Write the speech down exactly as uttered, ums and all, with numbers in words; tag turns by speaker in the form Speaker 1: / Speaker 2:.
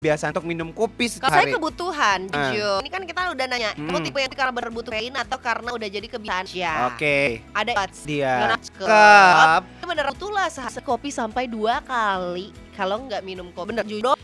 Speaker 1: biasa untuk minum kopi
Speaker 2: Kalau saya
Speaker 1: sehari?
Speaker 2: kebutuhan,
Speaker 1: Ah.
Speaker 2: jujur. Ini kan kita udah nanya, kamu
Speaker 1: Hmm.
Speaker 2: tipe yang karena berbutuh kafein atau karena udah jadi kebiasaan? Ya.
Speaker 1: Oke.
Speaker 2: Ada
Speaker 1: Dia
Speaker 2: cup.
Speaker 1: cup.
Speaker 2: Bener, butuh lah sehari kopi sampai dua kali. Kalau nggak minum kopi, bener jujur.